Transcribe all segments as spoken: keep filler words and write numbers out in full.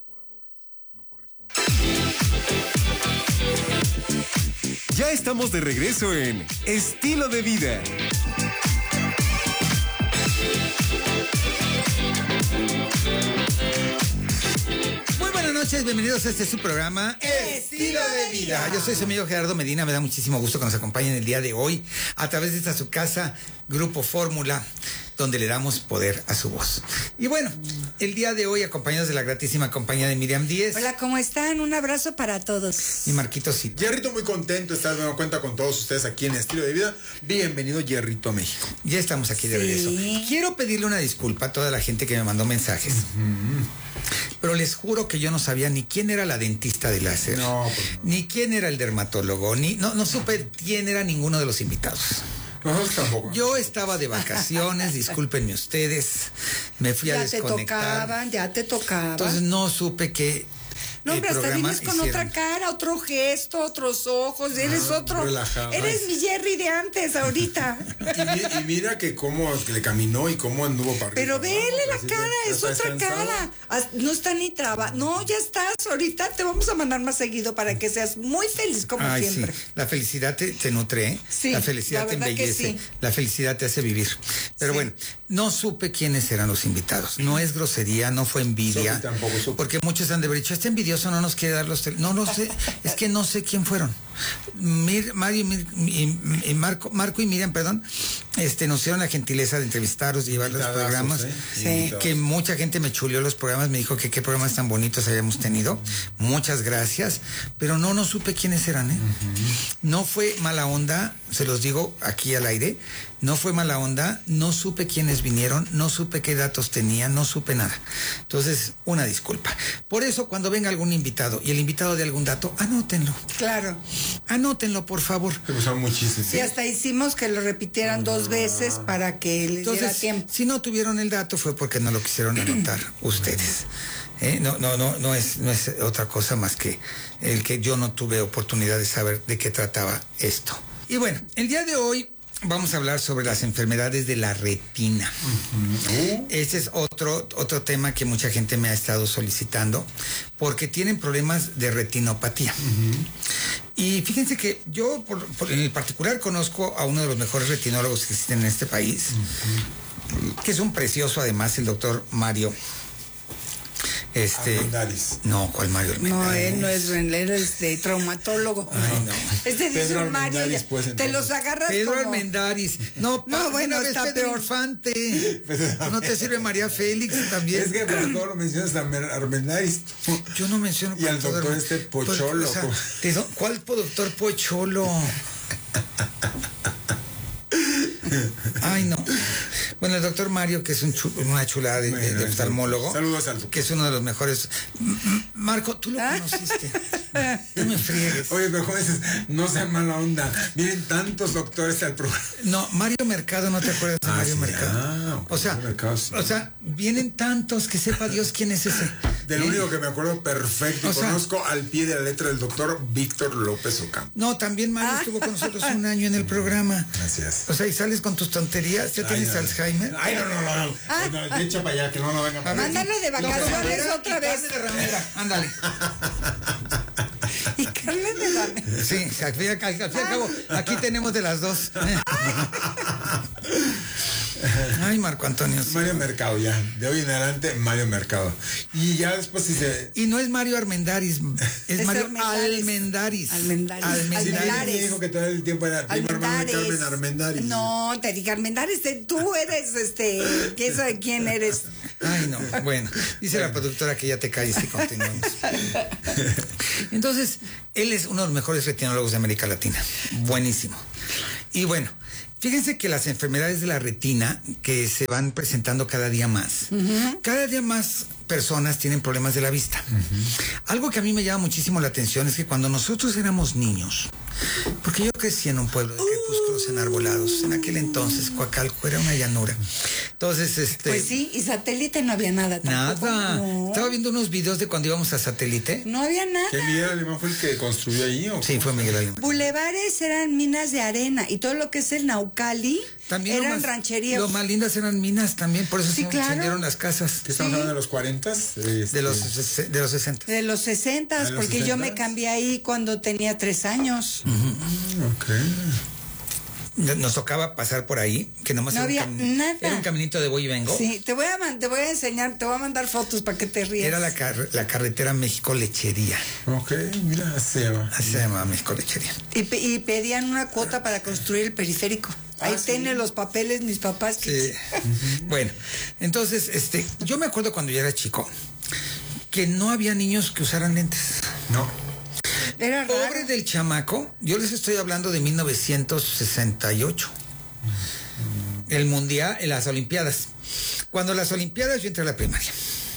Ya estamos de regreso en Estilo de Vida. Muy buenas noches, bienvenidos a este su programa Estilo de Vida. Yo soy su amigo Gerardo Medina, me da muchísimo gusto que nos acompañen el día de hoy a través de esta su casa, Grupo Fórmula, donde le damos poder a su voz. Y bueno, el día de hoy acompañados de la gratísima compañía de Miriam Díez. Hola, ¿cómo están? Un abrazo para todos. Y Marquito Silva. Yerrito, muy contento de estar dando cuenta con todos ustedes aquí en Estilo de Vida. Bienvenido, Yerrito, a México. Ya estamos aquí de regreso. Sí. Quiero pedirle una disculpa a toda la gente que me mandó mensajes. Uh-huh. Pero les juro que yo no sabía ni quién era la dentista de láser, no, pues no. ni quién era el dermatólogo, ni no, no supe quién era ninguno de los invitados. No, tampoco. Yo estaba de vacaciones, discúlpenme ustedes, me fui ya a desconectar. Ya te tocaban, ya te tocaban. Entonces no supe que No, hombre, hasta vienes con hicieron. Otra cara, otro gesto, otros ojos, eres ah, otro. Relajado. Eres mi Jerry de antes, ahorita. y, y mira que cómo le caminó y cómo anduvo para arriba. Pero vele ¿no? la Así cara, que, es otra cara. No está ni traba. No, ya estás. Ahorita te vamos a mandar más seguido para que seas muy feliz como Ay, siempre. Sí. La felicidad te, te nutre, ¿eh? Sí, la felicidad la te embellece, sí. La felicidad te hace vivir. Pero Sí. bueno, no supe quiénes eran los invitados. No es grosería, no fue envidia. Sophie tampoco supe. Porque muchos han de haber dicho, este envidioso no nos quiere dar los tel-". No, no sé, es que no sé quién fueron. Mir, Mario Mir, y, y Marco, Marco y Miriam, perdón, este, nos hicieron la gentileza de entrevistarlos y llevar los programas. ¿eh? Sí. Que mucha gente me chuleó los programas, me dijo que qué programas tan bonitos habíamos tenido. Uh-huh. Muchas gracias, pero no, no supe quiénes eran, ¿eh? Uh-huh. No fue mala onda, se los digo aquí al aire, no fue mala onda, no supe quiénes vinieron, no supe qué datos tenían, no supe nada. Entonces, una disculpa. Por eso, cuando venga algún invitado y el invitado de algún dato, anótenlo. Claro. Anótenlo, por favor. Me gustaron muchísimo. Sí, hasta hicimos que lo repitieran uh-huh. dos veces para que les Entonces, diera tiempo. Si no tuvieron el dato fue porque no lo quisieron anotar ustedes. ¿Eh? No, no, no, no es, no es otra cosa más que el que yo no tuve oportunidad de saber de qué trataba esto. Y bueno, el día de hoy vamos a hablar sobre las enfermedades de la retina. Uh-huh. Ese es otro, otro tema que mucha gente me ha estado solicitando porque tienen problemas de retinopatía. Uh-huh. Y fíjense que yo por, por, en el particular conozco a uno de los mejores retinólogos que existen en este país, uh-huh. que es un precioso además, el doctor Mario. Este, Armendáriz. No, ¿cuál Mario Armendáriz? No, él no es él es de traumatólogo. Ay, no. Este dice Pedro un Mario, Armendáriz, ya, pues, te los agarras Pedro como... Armendáriz. No, No, bueno, vez está Pedro peor. Infante. No te sirve María Félix también. Es que por todo lo mencionas a Armendáriz. Yo no menciono. Y al doctor todo, este Pocholo. Pues, o sea, ¿cuál doctor Pocholo? Ay, no. Bueno, el doctor Mario, que es un chu una chulada de, bueno, de, de oftalmólogo. Saludos al doctor. Que es uno de los mejores. Marco, tú lo conociste. No me friegues. Oye, pero ¿cómo dices? No sea mala onda. Vienen tantos doctores al programa. No, Mario Mercado, ¿no te acuerdas de ah, Mario sí, Mercado? Ah, o sea, Mercado, sí. o sea, vienen tantos que sepa Dios quién es ese. Del ¿Eh? único que me acuerdo perfecto, o y sea, conozco al pie de la letra del doctor Víctor López Ocampo. No, también Mario ah. estuvo con nosotros un año en el programa. Gracias. O sea, y sales con tus tonterías, ¿ya Ay, tienes no. Alzheimer? Ay, no, no, no, no. Ah. no echa para allá, que no, no venga para allá. Mándalo de vacaciones no, otra vez. De ramera, ándale. Y carne de ramera. Sí, al fin y al cabo, aquí tenemos de las dos. Ay, Marco Antonio. Sí. Mario Mercado, ya. De hoy en adelante, Mario Mercado. Y ya después si se... Y no es Mario Armendáriz, es, es Mario Almendáriz. Almendáriz. Almendáriz. Almendáriz. Almendáriz. Sí, me dijo que todo el tiempo era primo hermano de Carmen Armendáriz. No, te dije Armendáriz, tú eres, este, ¿quién sabe quién eres? Ay, no, bueno, dice bueno. la productora que ya te calles y continuamos. Entonces, él es uno de los mejores retinólogos de América Latina. Buenísimo. Y bueno, fíjense que las enfermedades de la retina que se van presentando cada día más, uh-huh. cada día más personas tienen problemas de la vista. Uh-huh. Algo que a mí me llama muchísimo la atención es que cuando nosotros éramos niños, porque yo crecí en un pueblo de crepúsculo semáforos enarbolados. En aquel entonces, Coacalco era una llanura. Entonces, este... Pues sí, y satélite no había nada tampoco. Nada. No. Estaba viendo unos videos de cuando íbamos a satélite. No había nada. ¿Qué Miguel Alemán fue el que construyó ahí? ¿O Sí, fue Miguel Alemán. Bulevares eran minas de arena y todo lo que es el Naucali También eran lo más, rancherías. Lo más lindas eran minas también, por eso Sí, se claro. incendiaron las casas. ¿Qué estamos Sí. hablando de los cuarentas? Este, De los, ses- de los sesenta. De los sesentas, ¿De los porque yo me sesentas? cambié ahí cuando tenía tres años. Ok. Nos tocaba pasar por ahí, que nomás No era, había un cami- nada. era un caminito de voy y vengo. Sí, te voy a man- te voy a enseñar, te voy a mandar fotos para que te rías. Era la, car- la carretera México-Lechería. Ok, mira, así se llama. Así se llamaba México-Lechería. Y, pe- y pedían una cuota para construir el periférico. Ahí Ah, sí. tienen los papeles mis papás. Que... Sí. Bueno, entonces, este, yo me acuerdo cuando yo era chico que no había niños que usaran lentes. No. Era raro. Pobre del chamaco, yo les estoy hablando de mil novecientos sesenta y ocho. El mundial, en las olimpiadas. Cuando las olimpiadas yo entré a la primaria.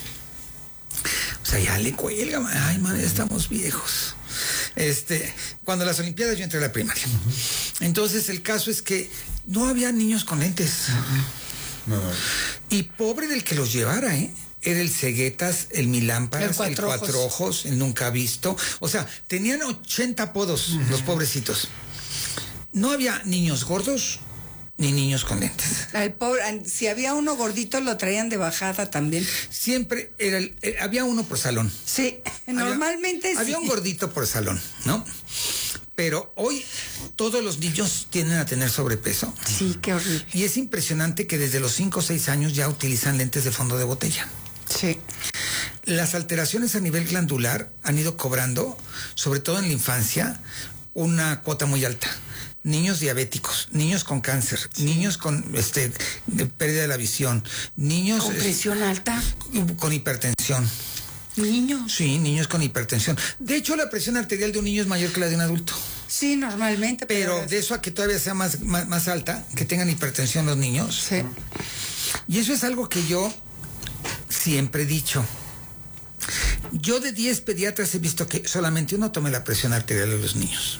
O sea, ya le cuelga, man. Ay, madre, estamos viejos. Este, cuando las olimpiadas yo entré a la primaria. Entonces el caso es que no había niños con lentes. No, no. Y pobre del que los llevara, ¿eh? Era el Ceguetas, el Milámparas, El el Cuatro Ojos. Cuatro Ojos, el Nunca Visto. O sea, tenían ochenta apodos, los pobrecitos. No había niños gordos ni niños con lentes. Al pobre, al- si había uno gordito lo traían de bajada también. Siempre era el- eh, había uno por salón. Sí, Había- normalmente sí. Había un gordito por salón, ¿no? Pero hoy todos los niños tienden a tener sobrepeso. Sí, qué horrible. Y es impresionante que desde los cinco o seis años ya utilizan lentes de fondo de botella. Sí. Las alteraciones a nivel glandular han ido cobrando, sobre todo en la infancia, una cuota muy alta. Niños diabéticos, niños con cáncer, niños con este de pérdida de la visión, niños Con eh, presión alta. con hipertensión. Niños. Sí, niños con hipertensión. De hecho, la presión arterial de un niño es mayor que la de un adulto. Sí, normalmente. Pero de eso a que todavía sea más, más, más alta, que tengan hipertensión los niños. Sí. Y eso es algo que yo siempre he dicho. Yo de diez pediatras he visto que solamente uno tome la presión arterial de los niños.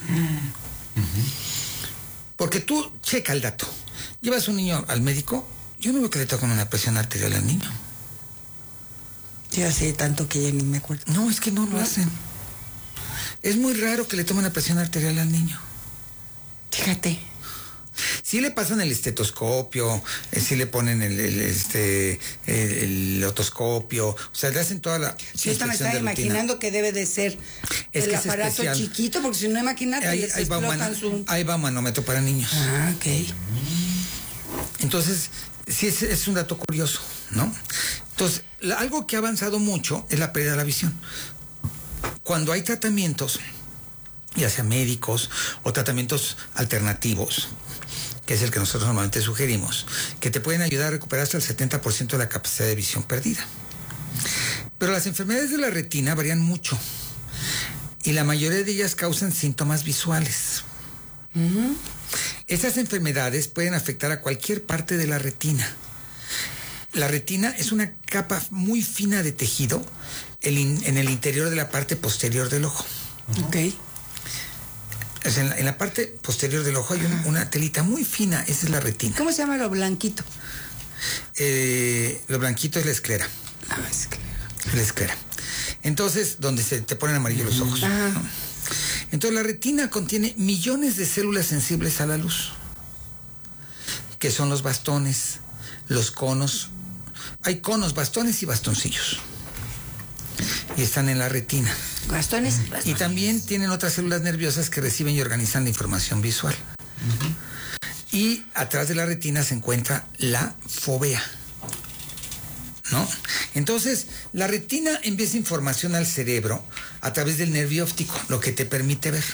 Porque tú checa el dato. Llevas un niño al médico, yo no veo que le toquen una presión arterial al niño. Yo hace tanto que ya ni me acuerdo. No, es que no lo hacen. Es muy raro que le tomen la presión arterial al niño. Fíjate. Sí le pasan el estetoscopio, eh, sí le ponen el, el, este, el, el otoscopio, o sea, le hacen toda la Yo esta me inspección estaba de rutina. imaginando que debe de ser Es el que es aparato especial. chiquito, porque si no, imagínate, Ahí, les ahí va un explotan mano- su... ahí va un manómetro para niños. Ah, ok. Entonces, sí es, es un dato curioso, ¿no? Entonces, la- algo que ha avanzado mucho es la pérdida de la visión. Cuando hay tratamientos, ya sea médicos o tratamientos alternativos, que es el que nosotros normalmente sugerimos, que te pueden ayudar a recuperar hasta el setenta por ciento de la capacidad de visión perdida. Pero las enfermedades de la retina varían mucho y la mayoría de ellas causan síntomas visuales. Estas enfermedades pueden afectar a cualquier parte de la retina. La retina es una capa muy fina de tejido el in- en el interior de la parte posterior del ojo. Ok. O sea, en, la, en la parte posterior del ojo hay una, una telita muy fina, esa es la retina. ¿Cómo se llama lo blanquito? Eh, lo blanquito es la esclera, Ah, es que... la esclera. Entonces, donde se te ponen amarillos los ojos. Ajá. ¿no? Entonces, la retina contiene millones de células sensibles a la luz, que son los bastones, los conos. Hay conos, bastones y bastoncillos. Y están en la retina. Bastones. Y también tienen otras células nerviosas que reciben y organizan la información visual. Y atrás de la retina se encuentra la fóvea, ¿no? Entonces, la retina envía información al cerebro a través del nervio óptico, lo que te permite ver.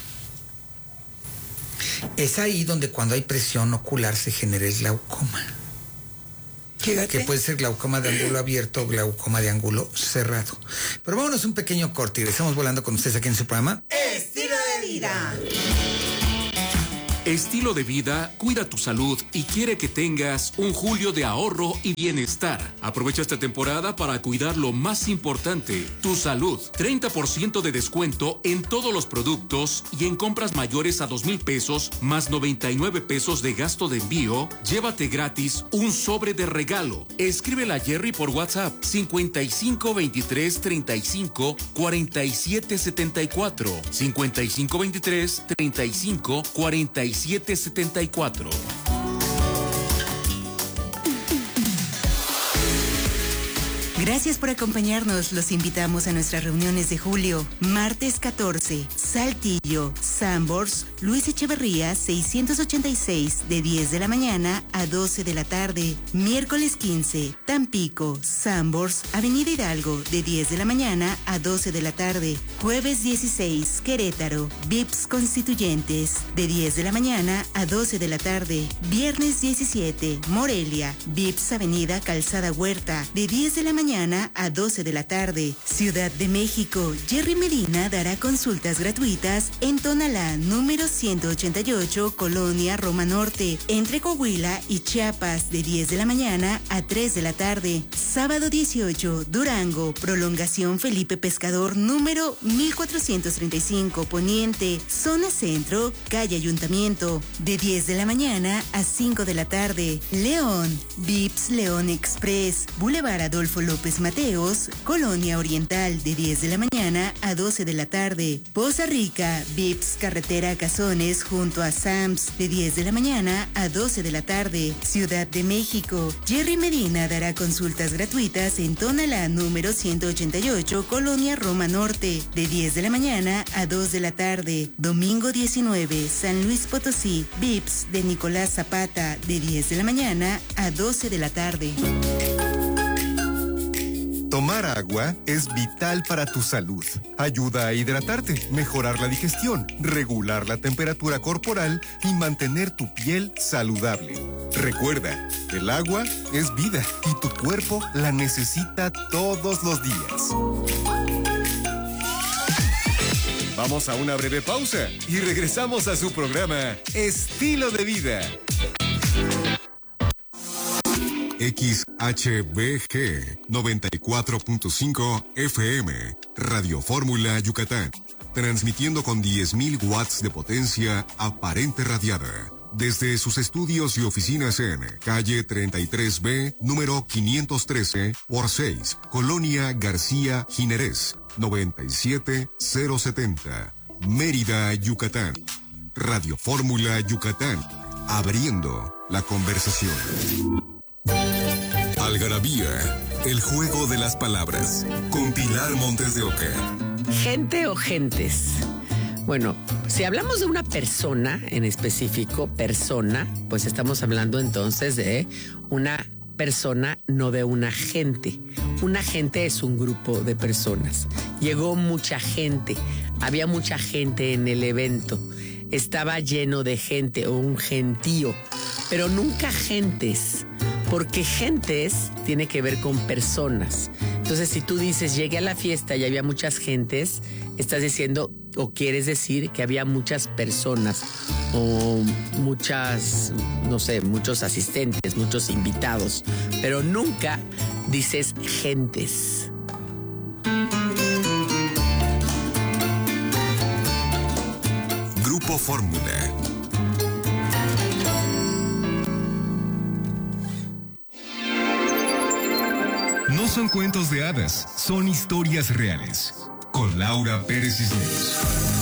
Es ahí donde cuando hay presión ocular se genera el glaucoma, Fíjate. que puede ser glaucoma de ángulo abierto o glaucoma de ángulo cerrado. Pero vámonos un pequeño corte y regresamos volando con ustedes aquí en su programa. Estilo de vida. Estilo de Vida cuida tu salud y quiere que tengas un julio de ahorro y bienestar. Aprovecha esta temporada para cuidar lo más importante, tu salud. treinta por ciento de descuento en todos los productos y en compras mayores a dos mil pesos más noventa y nueve pesos de gasto de envío. Llévate gratis un sobre de regalo. Escríbele a Jerry por WhatsApp cincuenta y cinco veintitrés treinta y cinco cuarenta y siete setenta y cuatro. cincuenta y cinco veintitrés treinta y cinco cuarenta y siete setenta y cuatro. Gracias por acompañarnos. Los invitamos a nuestras reuniones de julio. Martes catorce, Saltillo, Sanborns, Luis Echeverría, seiscientos ochenta y seis, de diez de la mañana a doce de la tarde. Miércoles quince, Tampico, Sanborns, Avenida Hidalgo, de diez de la mañana a doce de la tarde. Jueves dieciséis, Querétaro, V I P S Constituyentes, de diez de la mañana a doce de la tarde. Viernes diecisiete, Morelia, V I P S Avenida Calzada Huerta, de diez de la mañana a doce de la tarde. Ciudad de México, Jerry Medina dará consultas gratuitas en Tonalá, número ciento ochenta y ocho, Colonia Roma Norte, entre Coahuila y Chiapas, de diez de la mañana a tres de la tarde. Sábado dieciocho, Durango, Prolongación Felipe Pescador, número mil cuatrocientos treinta y cinco, Poniente, Zona Centro, Calle Ayuntamiento, de diez de la mañana a cinco de la tarde. León, V I P S León Express, Boulevard Adolfo López Mateos, Colonia Oriental, de diez de la mañana a doce de la tarde. Poza Rica, V I P S Carretera Cazones junto a Sams, de diez de la mañana a doce de la tarde. Ciudad de México, Jerry Medina dará consultas gratuitas en Tonalá, número ciento ochenta y ocho, Colonia Roma Norte, de diez de la mañana a dos de la tarde. Domingo diecinueve, San Luis Potosí, V I P S de Nicolás Zapata, de diez de la mañana a doce de la tarde. Tomar agua es vital para tu salud. Ayuda a hidratarte, mejorar la digestión, regular la temperatura corporal y mantener tu piel saludable. Recuerda, el agua es vida y tu cuerpo la necesita todos los días. Vamos a una breve pausa y regresamos a su programa Estilo de Vida. X H B G noventa y cuatro punto cinco F M, Radio Fórmula Yucatán, transmitiendo con diez mil watts de potencia aparente radiada, desde sus estudios y oficinas en calle treinta y tres B, número quinientos trece, por seis, Colonia García Jiménez, noventa y siete cero setenta, Mérida, Yucatán. Radio Fórmula Yucatán, abriendo la conversación. Algarabía, el juego de las palabras, con Pilar Montes de Oca. Gente o gentes. Bueno, si hablamos de una persona en específico, persona, pues estamos hablando entonces de una persona, no de una gente. Una gente es un grupo de personas. Llegó mucha gente, había mucha gente en el evento. Estaba lleno de gente o un gentío, pero nunca gentes. Porque gentes tiene que ver con personas. Entonces, si tú dices, llegué a la fiesta y había muchas gentes, estás diciendo o quieres decir que había muchas personas o muchas, no sé, muchos asistentes, muchos invitados, pero nunca dices gentes. Grupo Fórmula. No son cuentos de hadas, son historias reales. Con Laura Pérez Cisneros.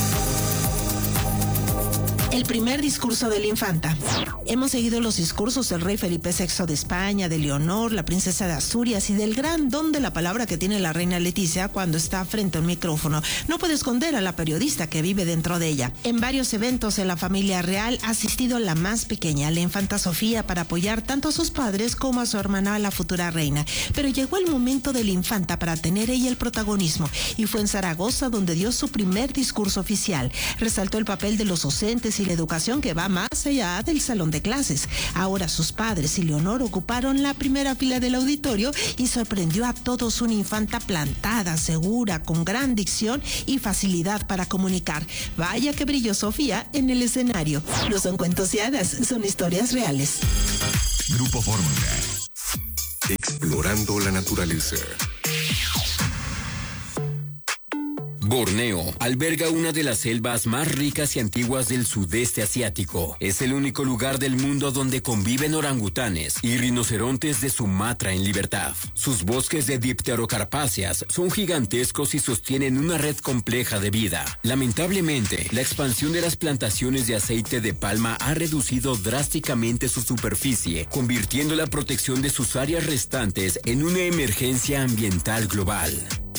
El primer discurso de la infanta. Hemos seguido los discursos del rey Felipe sexto de España, de Leonor, la princesa de Asturias y del gran don de la palabra que tiene la reina Leticia cuando está frente a un micrófono. No puede esconder a la periodista que vive dentro de ella. En varios eventos en la familia real ha asistido la más pequeña, la infanta Sofía, para apoyar tanto a sus padres como a su hermana, la futura reina. Pero llegó el momento de la infanta para tener ella el protagonismo, y fue en Zaragoza donde dio su primer discurso oficial. Resaltó el papel de los docentes y y la educación que va más allá del salón de clases. Ahora sus padres y Leonor ocuparon la primera fila del auditorio y sorprendió a todos una infanta plantada, segura, con gran dicción y facilidad para comunicar. Vaya que brilló Sofía en el escenario. No son cuentos y hadas, son historias reales. Grupo Fórmula. Explorando la naturaleza. Borneo alberga una de las selvas más ricas y antiguas del sudeste asiático. Es el único lugar del mundo donde conviven orangutanes y rinocerontes de Sumatra en libertad. Sus bosques de dipterocarpáceas son gigantescos y sostienen una red compleja de vida. Lamentablemente, la expansión de las plantaciones de aceite de palma ha reducido drásticamente su superficie, convirtiendo la protección de sus áreas restantes en una emergencia ambiental global.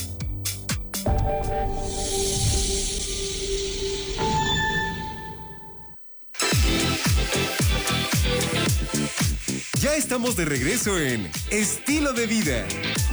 Ya estamos de regreso en Estilo de Vida.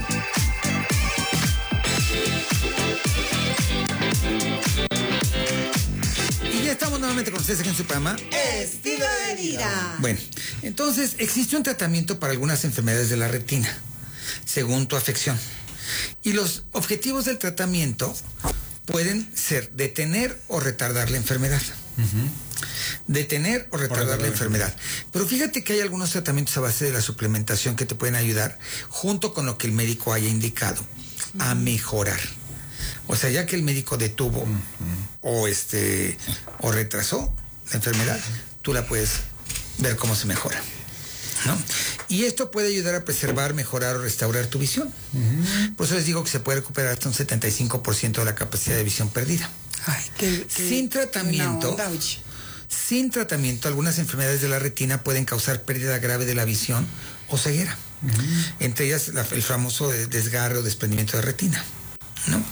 Y ya estamos nuevamente con ustedes aquí en su programa Estilo de Vida. Bueno, entonces existe un tratamiento para algunas enfermedades de la retina, según tu afección. Y los objetivos del tratamiento pueden ser detener o retardar la enfermedad. Uh-huh. Detener o retardar la enfermedad. Pero fíjate que hay algunos tratamientos a base de la suplementación que te pueden ayudar, junto con lo que el médico haya indicado, uh-huh. a mejorar. O sea, ya que el médico detuvo uh-huh. o este o retrasó la enfermedad, tú la puedes ver cómo se mejora, ¿no? Y esto puede ayudar a preservar, mejorar o restaurar tu visión. Uh-huh. Por eso les digo que se puede recuperar hasta un setenta y cinco por ciento de la capacidad de visión perdida. Ay, qué, qué, sin tratamiento, onda, sin tratamiento, algunas enfermedades de la retina pueden causar pérdida grave de la visión o ceguera. Uh-huh. Entre ellas la, el famoso desgarre o desprendimiento de retina, ¿no?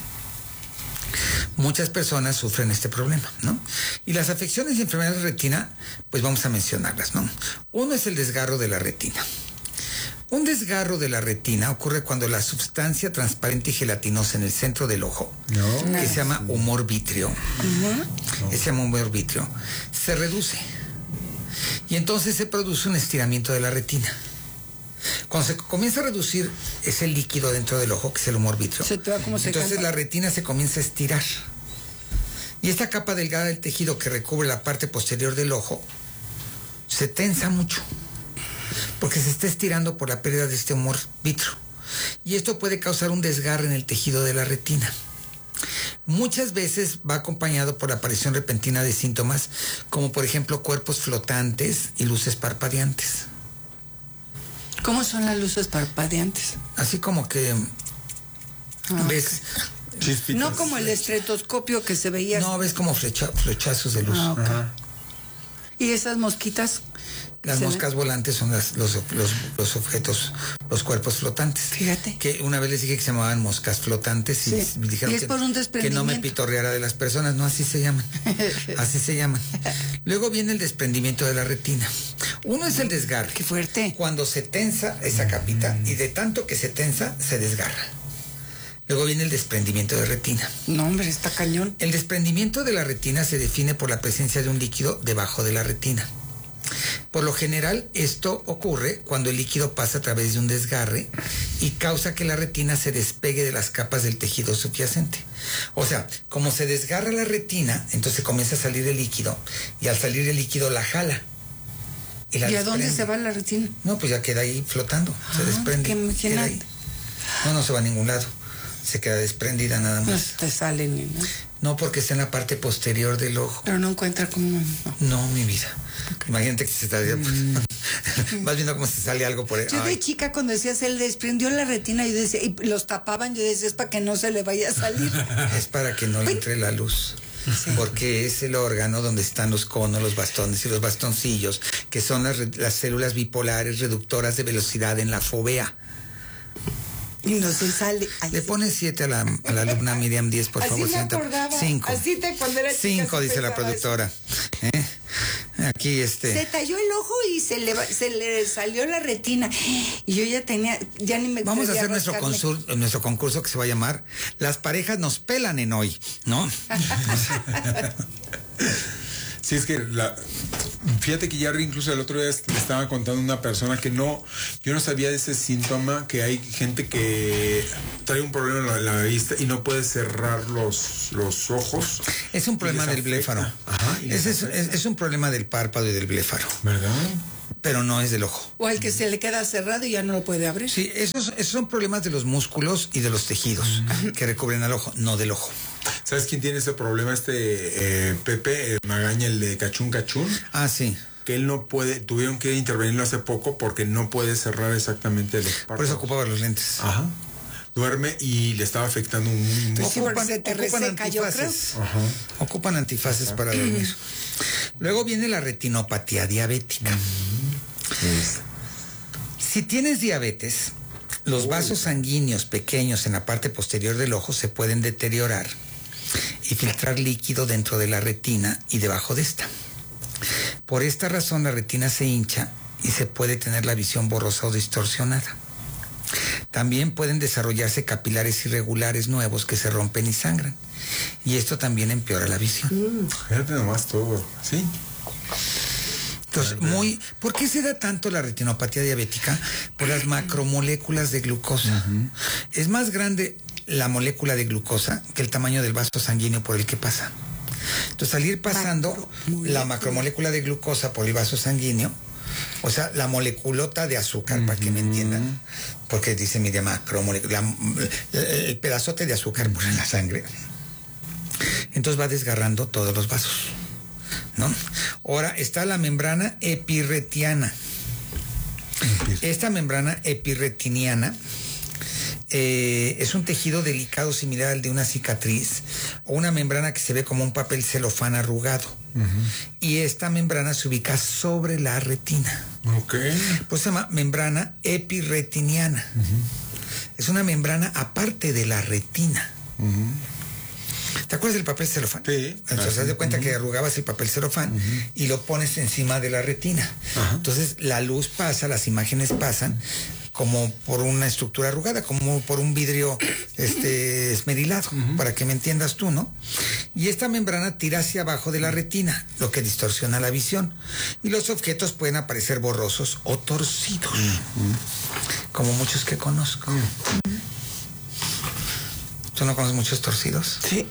Muchas personas sufren este problema, ¿no? Y las afecciones y enfermedades de retina, pues vamos a mencionarlas, ¿no? Uno es el desgarro de la retina. Un desgarro de la retina ocurre cuando la sustancia transparente y gelatinosa en el centro del ojo, no. que se llama humor vítreo, uh-huh. se llama humor vítreo, se reduce. Y entonces se produce un estiramiento de la retina. Cuando se comienza a reducir ese líquido dentro del ojo, que es el humor vítreo, se te va como se entonces canta. La retina se comienza a estirar. Y esta capa delgada del tejido que recubre la parte posterior del ojo se tensa mucho, porque se está estirando por la pérdida de este humor vítreo. Y esto puede causar un desgarre en el tejido de la retina. Muchas veces va acompañado por la aparición repentina de síntomas, como por ejemplo cuerpos flotantes y luces parpadeantes. ¿Cómo son las luces parpadeantes? Así como que ah, ves... Chispitas. No como el estetoscopio que se veía. No, ves como flecha, flechazos de luz. Ah, okay. ¿Y esas mosquitas? Las moscas ven? volantes son las, los, los, los objetos, los cuerpos flotantes. Fíjate. Que una vez les dije que se llamaban moscas flotantes y sí. me dijeron y es que, por un que no me pitorreara de las personas. No, así se llaman. Así se llaman. Luego viene el desprendimiento de la retina. Uno es el desgarre. Qué fuerte. Cuando se tensa esa capita y de tanto que se tensa, se desgarra. Luego viene el desprendimiento de retina. No, hombre, está cañón. El desprendimiento de la retina se define por la presencia de un líquido debajo de la retina. Por lo general, esto ocurre cuando el líquido pasa a través de un desgarre y causa que la retina se despegue de las capas del tejido subyacente. O sea, como se desgarra la retina, entonces comienza a salir el líquido y al salir el líquido la jala. ¿Y, la ¿Y a dónde se va la retina? No, pues ya queda ahí flotando, ah, se desprende. ¿qué, qué queda ahí. No, no se va a ningún lado. Se queda desprendida nada más. Pues te salen, ¿no? No, porque está en la parte posterior del ojo. Pero no encuentra cómo. No, no mi vida. Okay. Imagínate que se está. Mm. Vas viendo cómo se sale algo por ahí. Yo de chica, cuando decía se le desprendió la retina, yo decía, y los tapaban, yo decía, es para que no se le vaya a salir. Es para que no le entre la luz. Sí. Porque es el órgano donde están los conos, los bastones y los bastoncillos, que son las, las células bipolares reductoras de velocidad en la fovea. Y no se sale. Ay, Le sí. pones siete a la, a la alumna Miriam, diez, por Así favor. me acordaba. Cinco. Así te cuando era chica. Cinco, dice la productora. ¿Eh? Aquí este. Se talló el ojo y se le, se le salió la retina. Y yo ya tenía, ya ni me Vamos a hacer nuestro, consul, nuestro concurso que se va a llamar Las parejas nos pelan en hoy, ¿no? Sí, es que la, fíjate que ya incluso el otro día le estaba contando a una persona que no, yo no sabía de ese síntoma, que hay gente que trae un problema en la, la vista y no puede cerrar los, los ojos. Es un problema del bléfaro. Ajá, Ese es, es, es un problema del párpado y del bléfaro. ¿Verdad? Pero no es del ojo. O al que se le queda cerrado y ya no lo puede abrir. Sí, esos, esos son problemas de los músculos y de los tejidos mm. que recubren al ojo, no del ojo. ¿Sabes quién tiene ese problema? Este eh, Pepe eh, Magaña, el de Cachún Cachún. Ah, sí. Que él no puede, tuvieron que intervenirlo hace poco porque no puede cerrar exactamente el párpado. Por eso ocupaba los lentes. Ajá. Duerme y le estaba afectando un... Pues sí, ocupan, se te ocupan reseca, antifaces. Ajá. Ocupan antifaces Ajá. para dormir. Luego viene la retinopatía diabética. Sí. Si tienes diabetes, los vasos sanguíneos pequeños en la parte posterior del ojo se pueden deteriorar y filtrar líquido dentro de la retina y debajo de esta. Por esta razón la retina se hincha y se puede tener la visión borrosa o distorsionada. También pueden desarrollarse capilares irregulares nuevos que se rompen y sangran. Y esto también empeora la visión. Mm, fíjate nomás todo, ¿sí? Entonces, muy, ¿por qué se da tanto la retinopatía diabética? Por las macromoléculas de glucosa. Uh-huh. Es más grande la molécula de glucosa que el tamaño del vaso sanguíneo por el que pasa. Entonces, al ir pasando Macromolécula. la macromolécula de glucosa por el vaso sanguíneo, o sea, la moleculota de azúcar, uh-huh. para que me entiendan, porque dice mi macromolécula, el pedazote de azúcar uh-huh. por en la sangre, entonces va desgarrando todos los vasos, ¿no? Ahora está la membrana epirretiana. Esta membrana epirretiniana eh, es un tejido delicado similar al de una cicatriz o una membrana que se ve como un papel celofán arrugado. Uh-huh. Y esta membrana se ubica sobre la retina. Okay. Pues se llama membrana epirretiniana. Uh-huh. Es una membrana aparte de la retina. Uh-huh. ¿Te acuerdas del papel celofán? Sí. Entonces, te das cuenta uh-huh. que arrugabas el papel celofán uh-huh. y lo pones encima de la retina. Uh-huh. Entonces, la luz pasa, las imágenes pasan como por una estructura arrugada, como por un vidrio este, esmerilado, uh-huh. para que me entiendas tú, ¿no? Y esta membrana tira hacia abajo de la retina, lo que distorsiona la visión. Y los objetos pueden aparecer borrosos o torcidos, uh-huh. como muchos que conozco. Uh-huh. ¿Tú no conoces muchos torcidos? Sí.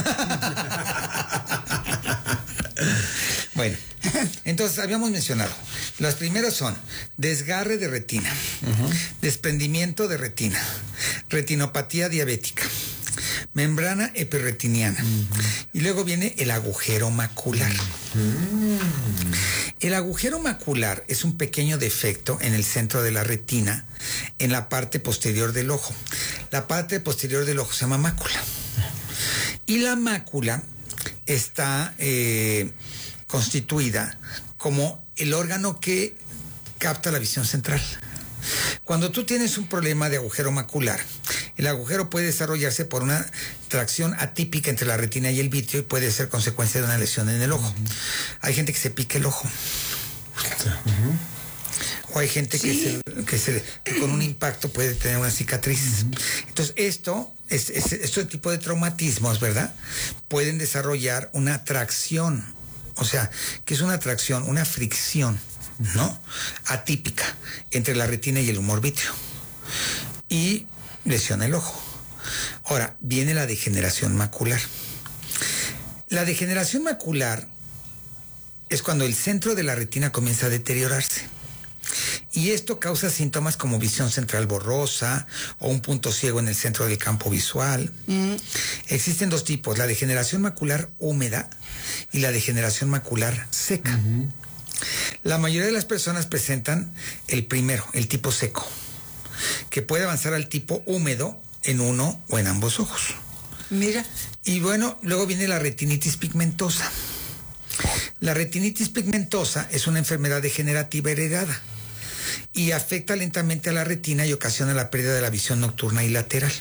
Bueno, entonces habíamos mencionado, las primeras son desgarre de retina, uh-huh. desprendimiento de retina, retinopatía diabética, membrana epirretiniana, uh-huh. y luego viene el agujero macular. Uh-huh. El agujero macular es un pequeño defecto en el centro de la retina, en la parte posterior del ojo. La parte posterior del ojo se llama mácula. Y la mácula está eh, constituida como el órgano que capta la visión central. Cuando tú tienes un problema de agujero macular, el agujero puede desarrollarse por una tracción atípica entre la retina y el vitrio y puede ser consecuencia de una lesión en el ojo. Uh-huh. Hay gente que se pica el ojo. Uh-huh. O hay gente sí. que, se, que, se, que con un impacto puede tener una cicatriz. Uh-huh. Entonces, esto, es, es, este tipo de traumatismos, ¿verdad? Pueden desarrollar una tracción. O sea, que es una tracción, una fricción, ¿no? Atípica entre la retina y el humor vítreo. Y lesiona el ojo. Ahora, viene la degeneración macular. La degeneración macular es cuando el centro de la retina comienza a deteriorarse. Y esto causa síntomas como visión central borrosa o un punto ciego en el centro del campo visual. Mm. Existen dos tipos, la degeneración macular húmeda y la degeneración macular seca. Uh-huh. La mayoría de las personas presentan el primero, el tipo seco, que puede avanzar al tipo húmedo en uno o en ambos ojos. Mira. Y bueno, luego viene la retinitis pigmentosa. La retinitis pigmentosa es una enfermedad degenerativa heredada y afecta lentamente a la retina y ocasiona la pérdida de la visión nocturna y lateral.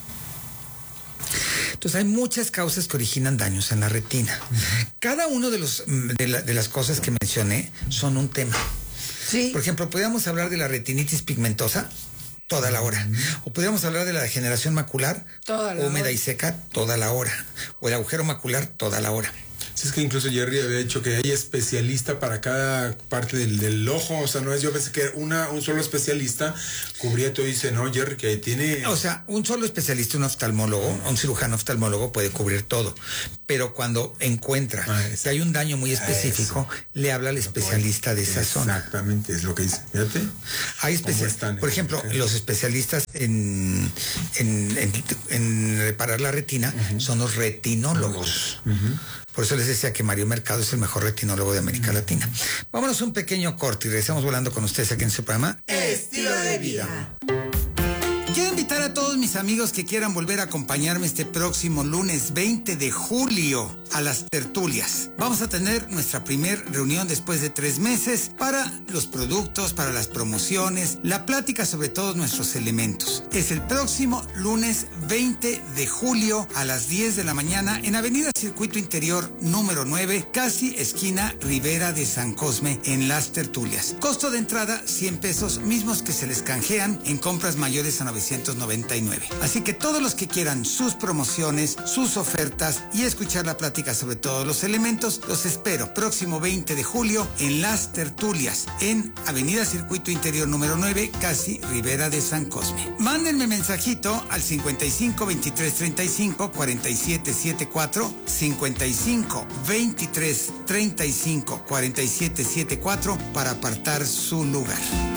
Entonces hay muchas causas que originan daños en la retina. Uh-huh. Cada uno de los de, la, de las cosas que mencioné son un tema. Sí. Por ejemplo, podríamos hablar de la retinitis pigmentosa toda la hora. Uh-huh. O podríamos hablar de la degeneración macular toda la húmeda hora. y seca toda la hora. O el agujero macular toda la hora. Sí, es que incluso Jerry había dicho que hay especialista para cada parte del, del ojo, o sea, no es, yo pensé que una, un solo especialista cubría todo y dice, no, Jerry, que tiene... O sea, un solo especialista, un oftalmólogo, un cirujano oftalmólogo puede cubrir todo, pero cuando encuentra ah, que hay un daño muy específico, eso. le habla al especialista de esa Exactamente, zona. Exactamente, es lo que dice, fíjate. Hay especialistas, por ejemplo, okay. los especialistas en, en, en, en reparar la retina uh-huh. son los retinólogos. Uh-huh. Por eso les decía que Mario Mercado es el mejor retinólogo de América uh-huh. Latina. Vámonos a un pequeño corte y regresamos volando con ustedes aquí en su programa Estilo de Vida. Quiero invitar a todos mis amigos que quieran volver a acompañarme este próximo lunes veinte de julio a las tertulias. Vamos a tener nuestra primer reunión después de tres meses para los productos, para las promociones, la plática sobre todos nuestros elementos. Es el próximo lunes veinte de julio a las diez de la mañana en Avenida Circuito Interior número nueve, casi esquina Rivera de San Cosme, en las tertulias. Costo de entrada cien pesos, mismos que se les canjean en compras mayores a novecientos noventa y nueve. Así que todos los que quieran sus promociones, sus ofertas y escuchar la plática sobre todos los elementos, los espero próximo veinte de julio en las tertulias en Avenida Circuito Interior número nueve, casi Rivera de San Cosme. Mándenme mensajito al cincuenta y cinco veintitrés treinta y cinco cuarenta y siete setenta y cuatro, cincuenta y cinco veintitrés treinta y cinco cuarenta y siete setenta y cuatro para apartar su lugar.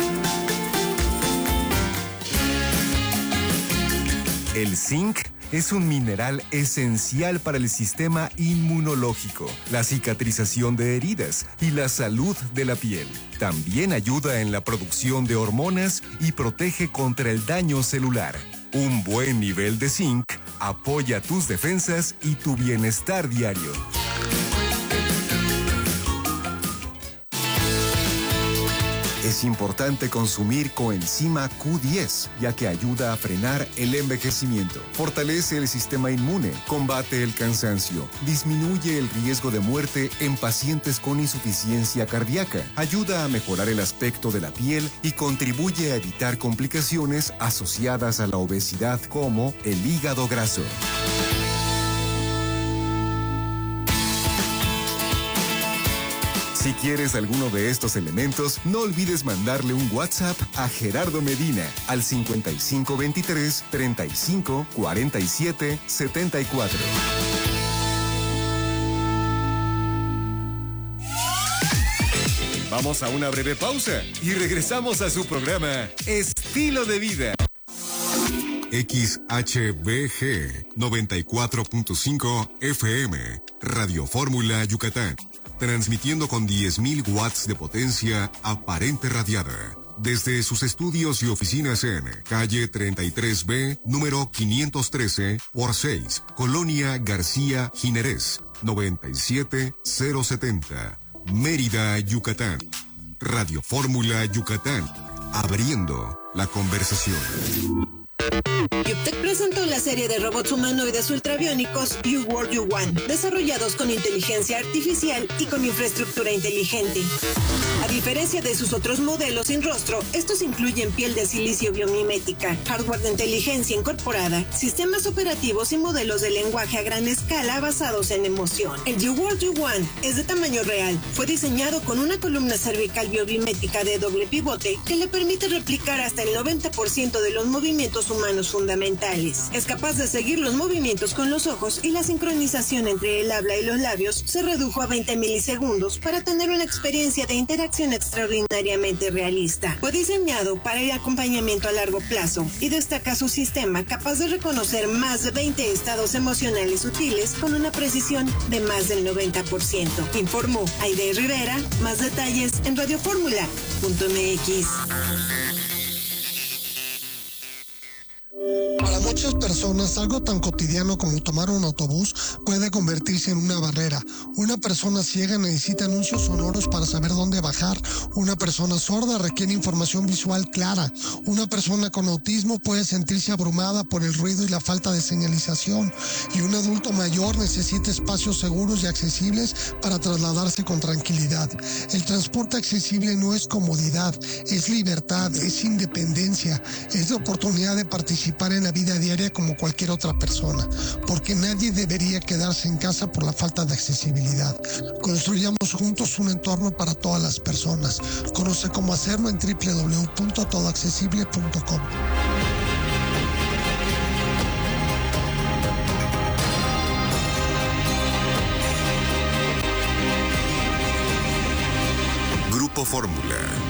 El zinc es un mineral esencial para el sistema inmunológico, la cicatrización de heridas y la salud de la piel. También ayuda en la producción de hormonas y protege contra el daño celular. Un buen nivel de zinc apoya tus defensas y tu bienestar diario. Es importante consumir coenzima Q diez, ya que ayuda a frenar el envejecimiento, fortalece el sistema inmune, combate el cansancio, disminuye el riesgo de muerte en pacientes con insuficiencia cardíaca, ayuda a mejorar el aspecto de la piel y contribuye a evitar complicaciones asociadas a la obesidad como el hígado graso. Si quieres alguno de estos elementos, no olvides mandarle un WhatsApp a Gerardo Medina al cincuenta y cinco veintitrés treinta y cinco cuarenta y siete setenta y cuatro. Vamos a una breve pausa y regresamos a su programa Estilo de Vida. X H B G noventa y cuatro punto cinco F M, Radio Fórmula Yucatán. Transmitiendo con diez mil watts de potencia aparente radiada. Desde sus estudios y oficinas en calle treinta y tres B, número quinientos trece por seis, Colonia García Jiménez, noventa y siete mil setenta, Mérida, Yucatán. Radio Fórmula Yucatán, abriendo la conversación. Yuptec presentó la serie de robots humanoides ultrabiónicos You World You Want, desarrollados con inteligencia artificial y con infraestructura inteligente. A diferencia de sus otros modelos sin rostro, estos incluyen piel de silicio biomimética, hardware de inteligencia incorporada, sistemas operativos y modelos de lenguaje a gran escala basados en emoción. El You World You Want es de tamaño real. Fue diseñado con una columna cervical biomimética de doble pivote que le permite replicar hasta el noventa por ciento de los movimientos humanos fundamentales. Es capaz de seguir los movimientos con los ojos y la sincronización entre el habla y los labios se redujo a veinte milisegundos para tener una experiencia de interacción extraordinariamente realista. Fue diseñado para el acompañamiento a largo plazo y destaca su sistema capaz de reconocer más de veinte estados emocionales sutiles con una precisión de más del noventa por ciento. Informó Aide Rivera. Más detalles en radioformula punto m x. Para muchas personas, algo tan cotidiano como tomar un autobús puede convertirse en una barrera. Una persona ciega necesita anuncios sonoros para saber dónde bajar. Una persona sorda requiere información visual clara. Una persona con autismo puede sentirse abrumada por el ruido y la falta de señalización. Y un adulto mayor necesita espacios seguros y accesibles para trasladarse con tranquilidad. El transporte accesible no es comodidad, es libertad, es independencia, es la oportunidad de participar en la vida diaria como cualquier otra persona, porque nadie debería quedarse en casa por la falta de accesibilidad. Construyamos juntos un entorno para todas las personas. Conoce cómo hacerlo en doble u doble u doble u punto todo accesible punto com. Grupo Fórmula.